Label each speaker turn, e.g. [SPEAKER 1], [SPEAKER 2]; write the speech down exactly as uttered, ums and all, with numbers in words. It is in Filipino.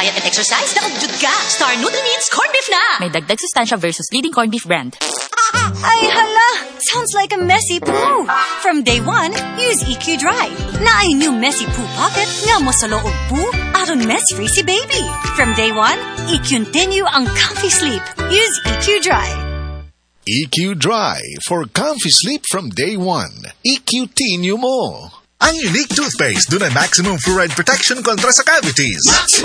[SPEAKER 1] diet and exercise, nakagud ka. Star Nutrients Corned Beef na.
[SPEAKER 2] May dagdag sustansya versus leading corned beef brand.
[SPEAKER 3] Ay, hala! Sounds like a messy poo. From day one, use E Q Dry. Na ay new messy poo pocket nga mo sa loob poo aron mess-free si baby. From day one, i-continue ang comfy sleep. Use E Q Dry.
[SPEAKER 4] E Q Dry for comfy sleep from day one. E Q Tinyo mo. Ang unique toothpaste doon ay maximum fluoride protection kontra sa cavities.